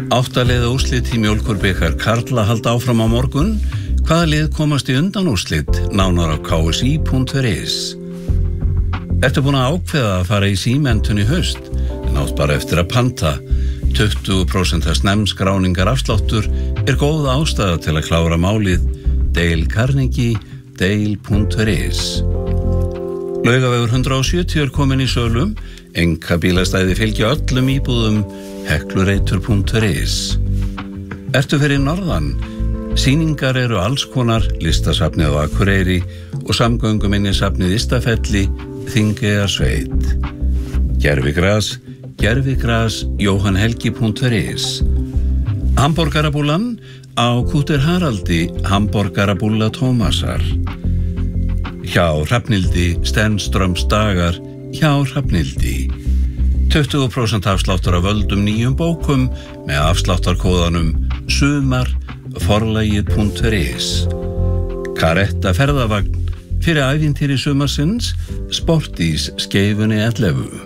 8 liða úrslit í mjólkurbikar karla halda áfram á morgun. Hvaða lið komast í undanúrslit? Nánar á ksi.is. Ertu búin að ákveða að fara í símenntun í haust? En átt bara eftir að panta. 20% snemskráningar afsláttur góð ástæða til að klára málið. Dale Carnegie, dale.is. Laugavegur 170 komin í sölum. Einkabílastæði fylgja öllum íbúðum. Heklureitur.is. Ertu fyrir norðan? Sýningar eru alls konar, listasafnið á Akureyri og samgönguminjasafnið Istafelli, Þingeyjarsveit. Gervigras, gervigras.johanhelgi.is. Hamborgarabúlan á Kútur Haraldi, Hamborgarabúla Tómasar. Hjá Hrafnildi, Stenströms dagar, hjá Hrafnildi. 20% afsláttur af völdum nýjum bókum með afsláttarkóðanum sumar forlagið.is. Karetta ferðavagn fyrir ævintýri sumarsins, Sportís Skeifunni 11.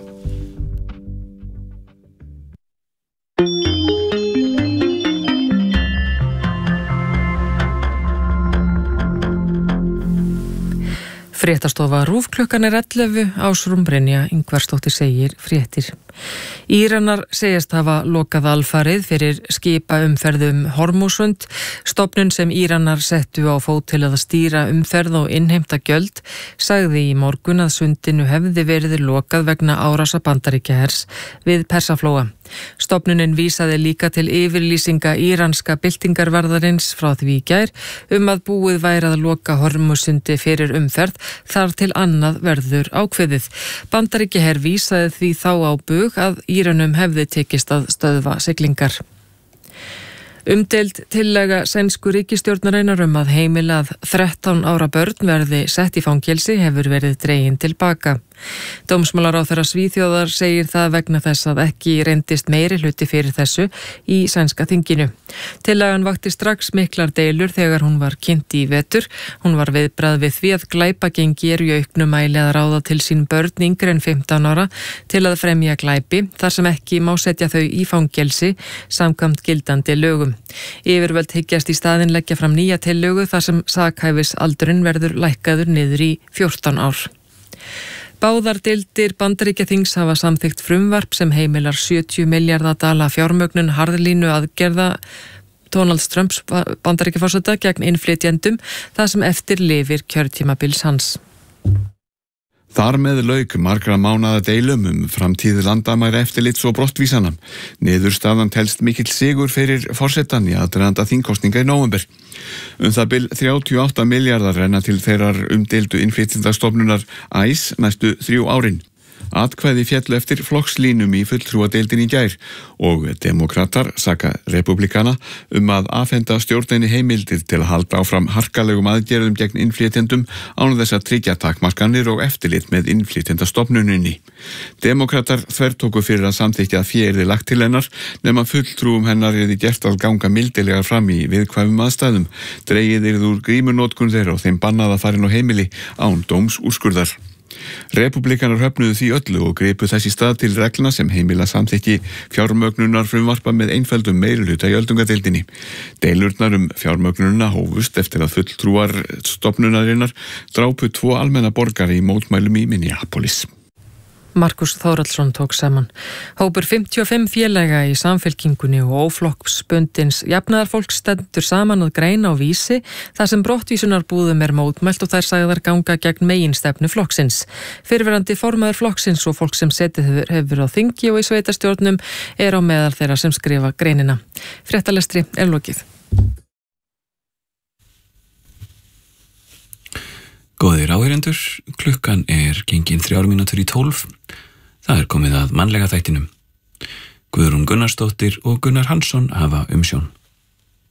Fréttastofa RÚV klukkan 11, Ásrún Brynja Ingvarsdóttir segir fréttir. Íranar segjast hafa lokað alfarið fyrir skipaumferð Hormúsund, stofnun sem Íranar settu á fót til að stýra umferð og innheimta gjöld, sagði í morgun að sundinu hefði verið lokað vegna árásar Bandaríkjahers við Persaflóa. Stofnunin vísaði líka til yfirlýsinga íranska byltingarvarðarins frá því í gær að búið væri að loka Hormúsundi fyrir umferð þar til annað verður ákveðið. Bandaríkjaher vísaði því þá á bug að Íranum hefði tekist að stöðva siglingar. Umdeild tillaga sænsku ríkisstjórnarinnar að heimila að 13 ára börn verði sett í fangelsi hefur verið dregin til baka. Dómsmálaráðherra Svíþjóðar segir það vegna þess að ekki reyndist meiri hluti fyrir þessu í sænska þinginu. Tillagan vakti strax miklar deilur þegar hún var kynnt í vetur. Hún var viðbragð við því að glæpagengi í auknum mæli að ráða til sín börn yngri en 15 ára til að fremja glæpi, þar sem ekki má setja þau í fangelsi samkvæmt gildandi lögum. Yfirvöld hyggjast í staðinn leggja fram nýja tillögu þar sem sakhæfisaldurinn verður lækkaður niður í 14 ár. Báðar deildir Bandaríkjaþings hafa samþykkt frumvarp sem heimilar 70 milljarða dala fjármögnun harðlínu aðgerða Donald Trumps Bandaríkjaforseta gegn innflytjendum þar sem eftir lifir kjörtímabils hans. Þar með lauk margra mánaða deilum framtíð landamæra eftirlits og brottvísana. Niðurstaðan telst mikill sigur fyrir forsetann í aðdraganda þingkosninga í nóvember. Það bil 38 milljarðar renna til þeirrar umdeildu innflytjendastofnunar ICE næstu 3 árin. Atkvæði féllu eftir flokkslínum í fulltrúadeildin í gær og demokratar saka republikana að afhenda stjórninni heimildir til að halda áfram harkalegum aðgerðum gegn innflytjendum án þess að tryggja takmarkanir og eftirlit með innflytjendastofnuninni. Demokratar þvertóku fyrir að samþykkja að fé yrði lagt til hennar nema fulltrúum hennar yrði gert að ganga mildilega fram í viðkvæmum aðstæðum. Dregið yrði úr grímunotkun þeirra og þeim bannað að fara inn á heimili án dómsúrskurðar. Republikanar höfnuðu því öllu og gripu þess í stað til reglna sem heimila samþykki fjármögnunar frumvarpa með einföldum meirihluta í öldungadeildinni. Deilurnar fjármögnunina hófust eftir að fulltrúar stofnunarinnar drápu 2 almenna borgara í mótmælum í Minneapolis. Markus Þórhallsson tók saman. Hópur 55 félaga í Samfylkingunni og óflokksbundins jafnaðarfólks stendur saman að greina á Vísi þar sem brottvísunarbúðum mótmælt og þær sagðar ganga gegn meginstefnu flokksins. Fyrrverandi formaður flokksins og fólk sem setið hefur á þingi og í sveitarstjórnum á meðal þeirra sem skrifa greinina. Fréttalestri lokið. Góðir áheyrendur, klukkan gengin 3 mínútur í 12. Það komið að mannlega þættinum. Guðrún Gunnarsdóttir og Gunnar Hansson hafa umsjón.